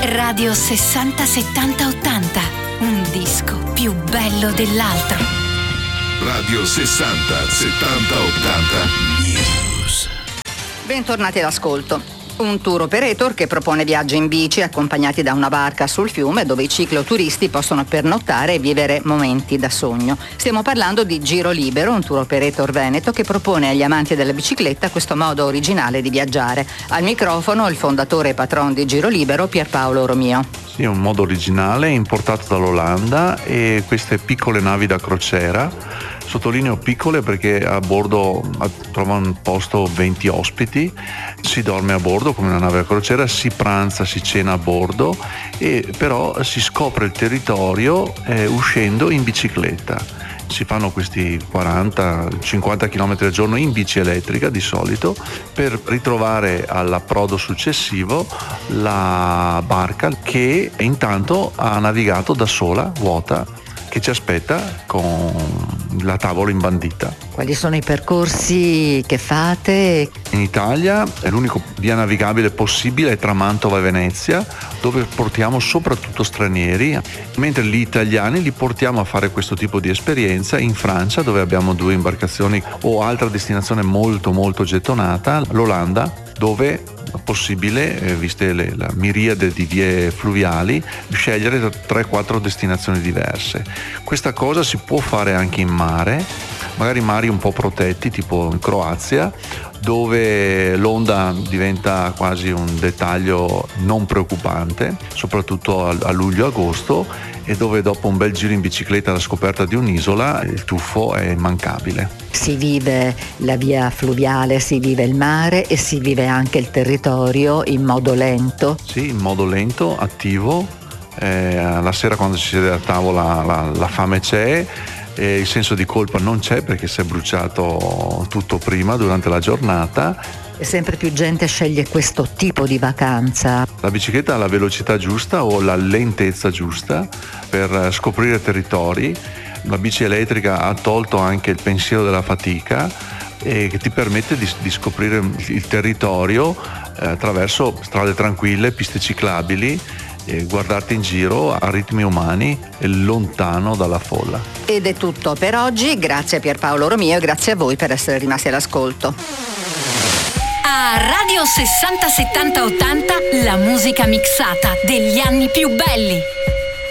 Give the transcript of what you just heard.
Radio 60 70 80, un disco più bello dell'altro. Radio 60 70 80 News. Bentornati all'ascolto. Un tour operator che propone viaggi in bici accompagnati da una barca sul fiume dove i cicloturisti possono pernottare e vivere momenti da sogno. Stiamo parlando di Giro Libero, un tour operator veneto che propone agli amanti della bicicletta questo modo originale di viaggiare. Al microfono il fondatore e patron di Giro Libero, Pierpaolo Romio. Sì, è un modo originale importato dall'Olanda e queste piccole navi da crociera. Sottolineo piccole perché a bordo trovano posto 20 ospiti, si dorme a bordo come una nave a crociera, si pranza, si cena a bordo e però si scopre il territorio uscendo in bicicletta. Si fanno questi 40-50 km al giorno in bici elettrica di solito per ritrovare all'approdo successivo la barca che intanto ha navigato da sola, vuota, che ci aspetta con la tavola imbandita. Quali sono i percorsi che fate? In Italia è l'unico via navigabile possibile tra Mantova e Venezia, dove portiamo soprattutto stranieri, mentre gli italiani li portiamo a fare questo tipo di esperienza in Francia, dove abbiamo 2 imbarcazioni, o altra destinazione molto molto gettonata, l'Olanda, dove è possibile, viste la miriade di vie fluviali, scegliere tra 3-4 destinazioni diverse. Questa cosa si può fare anche in mare, magari mari un po' protetti, tipo in Croazia, dove l'onda diventa quasi un dettaglio non preoccupante, soprattutto a luglio-agosto, e dove dopo un bel giro in bicicletta alla scoperta di un'isola il tuffo è immancabile. Si vive la via fluviale, si vive il mare e si vive anche il territorio in modo lento. Sì, in modo lento, attivo. La sera quando si siede a tavola la fame c'è. Il senso di colpa non c'è perché si è bruciato tutto prima durante la giornata. E sempre più gente sceglie questo tipo di vacanza. La bicicletta ha la velocità giusta o la lentezza giusta per scoprire territori. La bici elettrica ha tolto anche il pensiero della fatica e che ti permette di scoprire il territorio attraverso strade tranquille, piste ciclabili, e guardarti in giro a ritmi umani e lontano dalla folla. Ed è tutto per oggi, grazie a Pierpaolo Romio e grazie a voi per essere rimasti all'ascolto. A Radio 60 70 80 la musica mixata degli anni più belli.